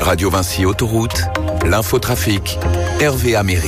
Radio Vinci Autoroute, l'infotrafic, Hervé Améry.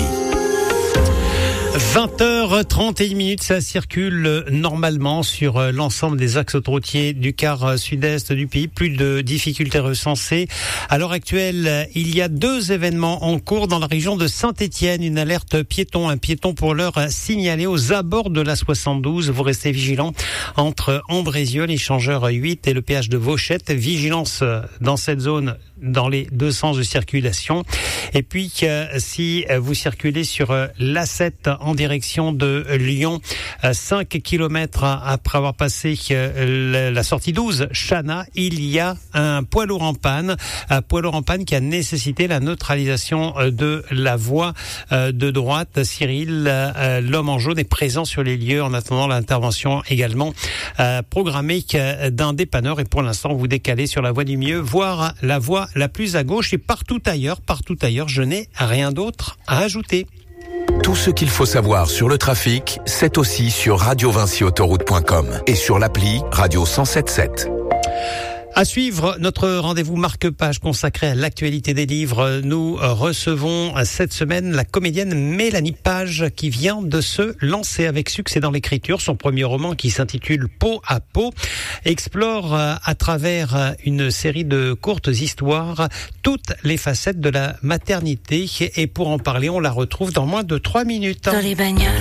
20h31, ça circule normalement sur l'ensemble des axes autoroutiers du quart sud-est du pays. Plus de difficultés recensées. À l'heure actuelle, il y a 2 événements en cours dans la région de Saint-Étienne. Une alerte piéton, un piéton pour l'heure signalé aux abords de la 72. Vous restez vigilants entre Andrézieux, l'échangeur 8 et le péage de Vauchette. Vigilance dans cette zone dans les 2 sens de circulation. Et puis, si vous circulez sur l'A7 en direction de Lyon, 5 km après avoir passé la sortie 12, Chana, il y a un poids lourd en panne qui a nécessité la neutralisation de la voie de droite. Cyril, l'homme en jaune, est présent sur les lieux en attendant l'intervention également programmée d'un dépanneur. Et pour l'instant, vous décalez sur la voie du milieu, voire la voie la plus à gauche, et partout ailleurs, je n'ai rien d'autre à ajouter. Tout ce qu'il faut savoir sur le trafic, c'est aussi sur radiovinciautoroute.com et sur l'appli Radio 107.7. À suivre, notre rendez-vous marque-page consacré à l'actualité des livres. Nous recevons cette semaine la comédienne Mélanie Page qui vient de se lancer avec succès dans l'écriture. Son premier roman, qui s'intitule Peau à peau, explore à travers une série de courtes histoires toutes les facettes de la maternité. Et pour en parler, on la retrouve dans moins de 3 minutes. Dans les bagnoles,